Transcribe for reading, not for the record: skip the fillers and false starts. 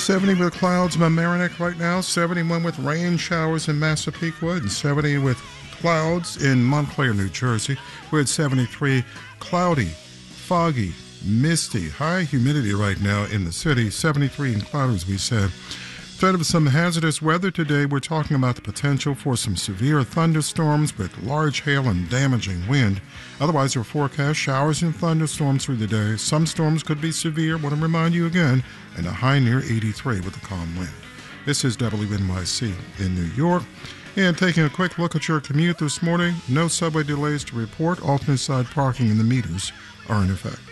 70 with clouds in Mamaroneck right now, 71 with rain showers in Massapequa, and 70 with clouds in Montclair, New Jersey. We're at 73, cloudy, foggy, misty, high humidity right now in the city, 73 and cloudy, as we said. Threat of some hazardous weather today. We're talking about the potential for some severe thunderstorms with large hail and damaging wind. Otherwise, we're forecast showers and thunderstorms through the day. Some storms could be severe. Want to remind you again, and a high near 83 with a calm wind. This is WNYC in New York. And taking a quick look at your commute this morning, no subway delays to report. Alternate side parking and the meters are in effect.